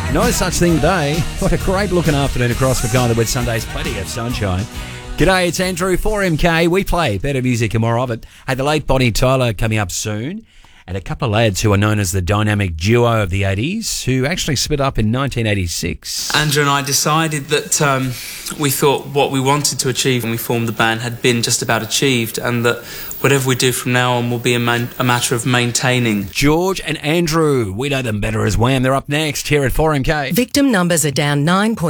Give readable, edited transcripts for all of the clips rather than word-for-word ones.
No such thing today. What a great looking afternoon across Mackay with Sundays. Plenty of sunshine. G'day, it's Andrew, 4MK. We play better music and more of it. Hey, the late Bonnie Tyler coming up soon. And a couple of lads who are known as the dynamic duo of the 80s, who actually split up in 1986. Andrew and I decided that we thought what we wanted to achieve when we formed the band had been just about achieved, and that whatever we do from now on will be a matter of maintaining. George and Andrew, we know them better as Wham. They're up next here at 4MK. Victim numbers are down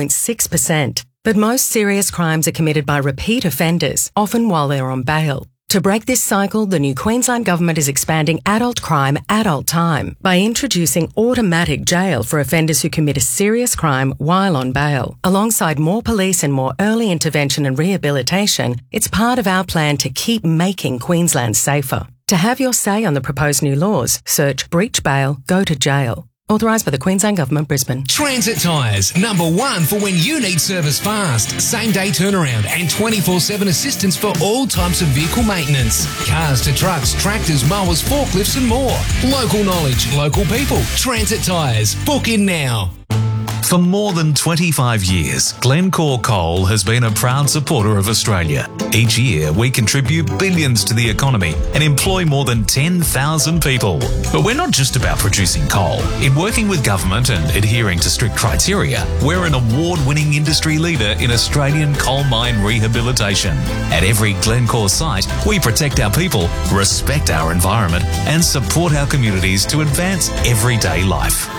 9.6%, but most serious crimes are committed by repeat offenders, often while they're on bail. To break this cycle, the new Queensland Government is expanding adult crime, adult time by introducing automatic jail for offenders who commit a serious crime while on bail. Alongside more police and more early intervention and rehabilitation, it's part of our plan to keep making Queensland safer. To have your say on the proposed new laws, search breach bail, go to jail. Authorised by the Queensland Government, Brisbane. Transit Tyres, #1 for when you need service fast. Same day turnaround and 24/7 assistance for all types of vehicle maintenance. Cars to trucks, tractors, mowers, forklifts and more. Local knowledge, local people. Transit Tyres. Book in now. For more than 25 years, Glencore Coal has been a proud supporter of Australia. Each year, we contribute billions to the economy and employ more than 10,000 people. But we're not just about producing coal. In working with government and adhering to strict criteria, we're an award-winning industry leader in Australian coal mine rehabilitation. At every Glencore site, we protect our people, respect our environment, and support our communities to advance everyday life.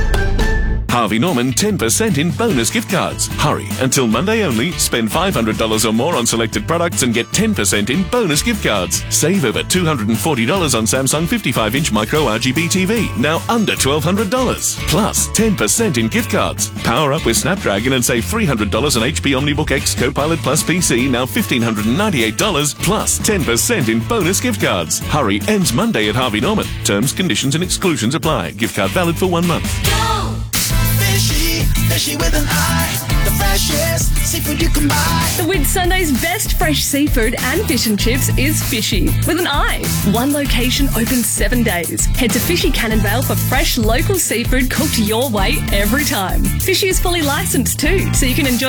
Harvey Norman 10% in bonus gift cards. Hurry, until Monday only. Spend $500 or more on selected products and get 10% in bonus gift cards. Save over $240 on Samsung 55-inch micro RGB TV, now under $1,200. Plus 10% in gift cards. Power up with Snapdragon and save $300 on HP OmniBook X Copilot Plus PC, now $1,598. Plus 10% in bonus gift cards. Hurry, ends Monday at Harvey Norman. Terms, conditions and exclusions apply. Gift card valid for 1 month. Fishy with an eye, the freshest seafood you can buy. The Whitsundays' best fresh seafood and fish and chips is Fishy with an eye. One location open 7 days. Head to Fishy Cannonvale for fresh local seafood cooked your way every time. Fishy is fully licensed too, so you can enjoy